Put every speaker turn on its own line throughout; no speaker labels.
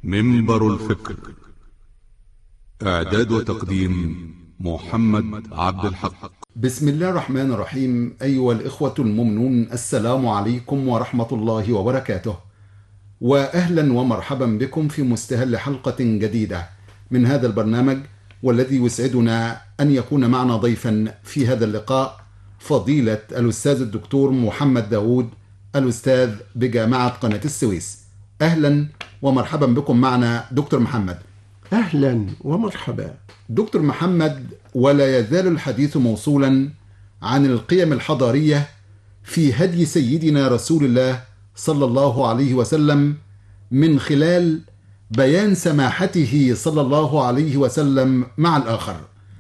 منبر الفكر. إعداد وتقديم محمد عبد الحق.
بسم الله الرحمن الرحيم. أيها الإخوة المؤمنون، السلام عليكم ورحمة الله وبركاته، وأهلا ومرحبا بكم في مستهل حلقة جديدة من هذا البرنامج، والذي يسعدنا أن يكون معنا ضيفا في هذا اللقاء فضيلة الأستاذ الدكتور محمد داود، الأستاذ بجامعة قناة السويس. أهلا ومرحبا بكم معنا دكتور محمد.
أهلا ومرحبا
دكتور محمد، ولا يزال الحديث موصولا عن القيم الحضارية في هدي سيدنا رسول الله صلى الله عليه وسلم، من خلال بيان سماحته صلى الله عليه وسلم مع الآخر.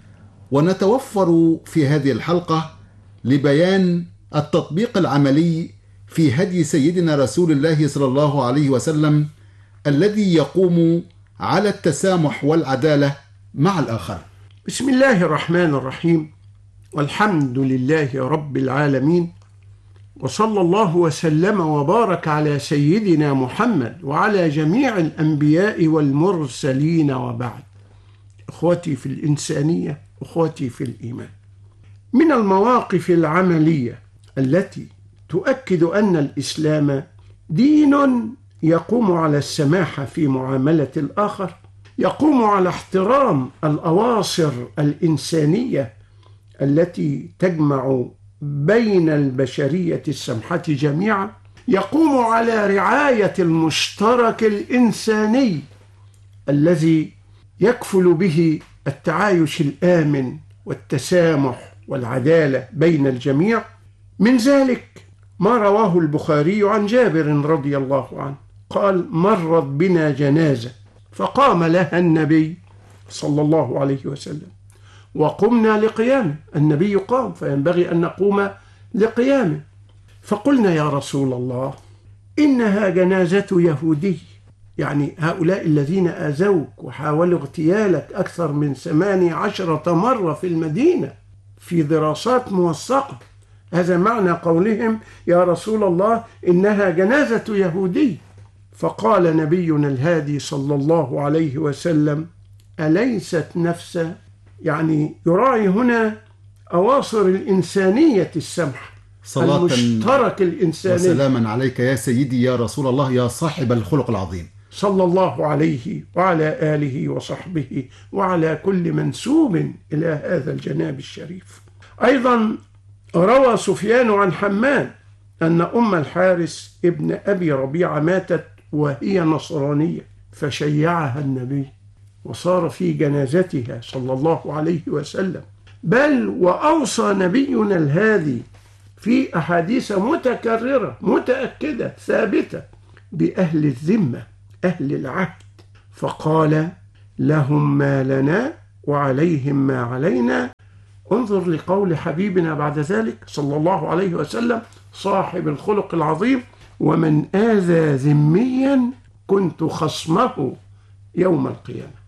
ونتوفر في هذه الحلقة لبيان التطبيق العملي في هدي سيدنا رسول الله صلى الله عليه وسلم، الذي يقوم على التسامح والعدالة مع الآخر.
بسم الله الرحمن الرحيم، والحمد لله رب العالمين، وصلى الله وسلم وبارك على سيدنا محمد وعلى جميع الأنبياء والمرسلين، وبعد. إخوتي في الإنسانية، إخوتي في الإيمان، من المواقف العملية التي تؤكد أن الإسلام دين يقوم على السماحة في معاملة الآخر، يقوم على احترام الأواصر الإنسانية التي تجمع بين البشرية السمحة جميعا، يقوم على رعاية المشترك الإنساني الذي يكفل به التعايش الآمن والتسامح والعدالة بين الجميع. من ذلك ما رواه البخاري عن جابر رضي الله عنه قال: مرت بنا جنازة فقام لها النبي صلى الله عليه وسلم وقمنا لقيامه. النبي قام، فينبغي أن نقوم لقيامه. فقلنا: يا رسول الله، إنها جنازة يهودي، يعني هؤلاء الذين آذوك وحاولوا اغتيالك أكثر من 18 مرة في المدينة في دراسات موثقة. هذا معنى قولهم: يا رسول الله، إنها جنازة يهودي. فقال نبينا الهادي صلى الله عليه وسلم: أليست نفسا؟ يعني يراعي هنا أواصر الإنسانية السمحة،
صلاة
المشترك الإنساني.
وسلاما عليك يا سيدي يا رسول الله، يا صاحب الخلق العظيم،
صلى الله عليه وعلى آله وصحبه وعلى كل منسوب إلى هذا الجناب الشريف. أيضا روى سفيان عن حماد أن أم الحارث ابن أبي ربيعة ماتت وهي نصرانية، فشيعها النبي وصار في جنازتها صلى الله عليه وسلم. بل وأوصى نبينا الهادي في أحاديث متكررة متأكدة ثابتة بأهل الذمة، أهل العهد، فقال: لهم ما لنا وعليهم ما علينا. انظر لقول حبيبنا بعد ذلك صلى الله عليه وسلم صاحب الخلق العظيم: ومن آذى ذميا كنت خصمه يوم القيامة.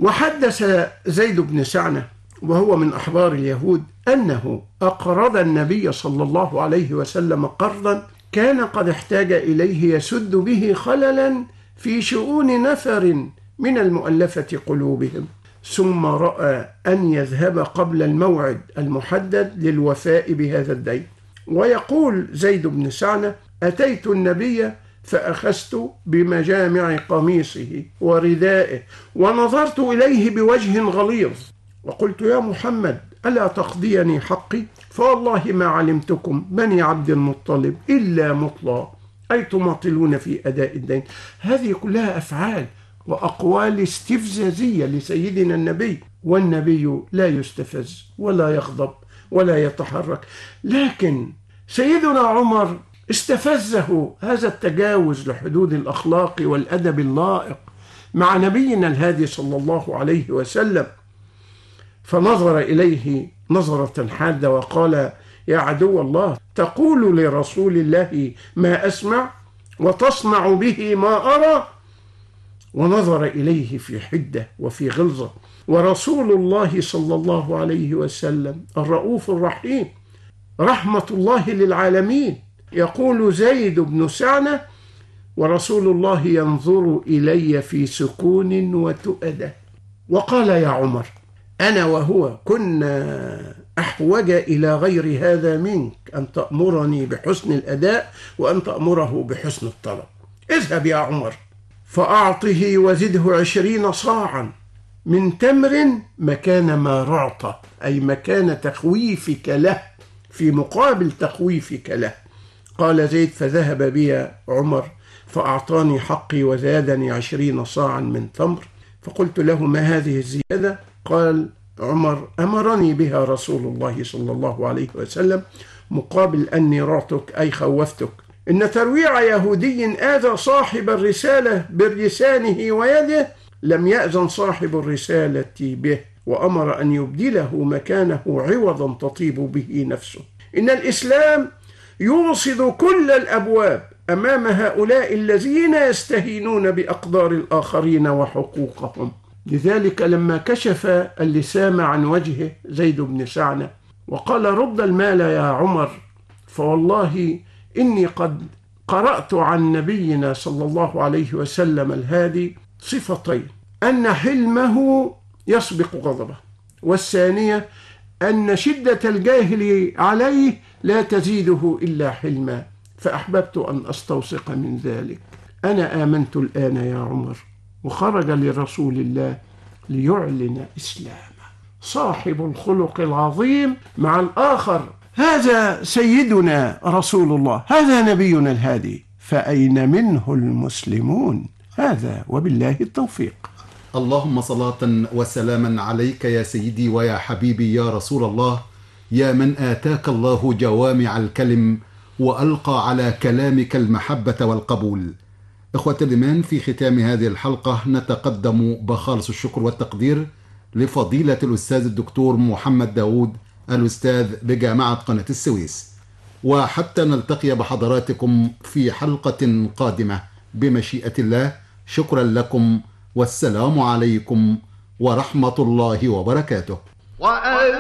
وحدث زيد بن سعنة وهو من أحبار اليهود أنه أقرض النبي صلى الله عليه وسلم قرضا كان قد احتاج إليه يسد به خللا في شؤون نفر من المؤلفة قلوبهم، ثم رأى أن يذهب قبل الموعد المحدد للوفاء بهذا الدين. ويقول زيد بن سعنة: أتيت النبي فأخذت بمجامع قميصه وردائه ونظرت إليه بوجه غليظ وقلت: يا محمد، ألا تقضيني حقي؟ فوالله ما علمتكم بني عبد المطلب إلا مطلع، أي تماطلون في أداء الدين. هذه كلها أفعال وأقوال استفزازية لسيدنا النبي، والنبي لا يستفز ولا يغضب ولا يتحرك. لكن سيدنا عمر استفزه هذا التجاوز لحدود الأخلاق والأدب اللائق مع نبينا الهادي صلى الله عليه وسلم، فنظر إليه نظرة حادة وقال: يا عدو الله، تقول لرسول الله ما أسمع وتصنع به ما أرى. ونظر إليه في حدة وفي غلظة. ورسول الله صلى الله عليه وسلم الرؤوف الرحيم رحمة الله للعالمين. يقول زيد بن سعنة: ورسول الله ينظر إلي في سكون وتؤدة. وقال يا عمر: أنا وهو كنا أحوج إلى غير هذا منك، أن تأمرني بحسن الأداء وأن تأمره بحسن الطلب. اذهب يا عمر فأعطه وزده 20 صاعا من تمر مكان ما رعت، أي مكان تخويفك له، في مقابل تخويفك له. قال زيد: فذهب بي عمر فأعطاني حقي وزادني 20 صاعا من تمر. فقلت له: ما هذه الزيادة؟ قال عمر: أمرني بها رسول الله صلى الله عليه وسلم مقابل أني رعتك، أي خوفتك. إن ترويع يهودي آذى صاحب الرسالة بلسانه ويده لم يأذن صاحب الرسالة به، وأمر أن يبدله مكانه عوضا تطيب به نفسه. إن الإسلام يوصد كل الأبواب أمام هؤلاء الذين يستهينون بأقدار الآخرين وحقوقهم. لذلك لما كشف اللسام عن وجهه زيد بن سعنة وقال: رد المال يا عمر، فوالله إني قد قرأت عن نبينا صلى الله عليه وسلم الهادي صفتين: أن حلمه يسبق غضبه، والثانية أن شدة الجاهل عليه لا تزيده إلا حلما، فأحببت أن أستوثق من ذلك. أنا آمنت الآن يا عمر. وخرج لرسول الله ليعلن إسلامه. صاحب الخلق العظيم مع الآخر. هذا سيدنا رسول الله، هذا نبينا الهادي، فأين منه المسلمون؟ هذا وبالله التوفيق.
اللهم صلاة وسلاما عليك يا سيدي ويا حبيبي يا رسول الله، يا من آتاك الله جوامع الكلم وألقى على كلامك المحبة والقبول. إخوة الإيمان، في ختام هذه الحلقة نتقدم بخالص الشكر والتقدير لفضيلة الأستاذ الدكتور محمد داود، الأستاذ بجامعة قناة السويس. وحتى نلتقي بحضراتكم في حلقة قادمة بمشيئة الله، شكرا لكم، والسلام عليكم ورحمة الله وبركاته.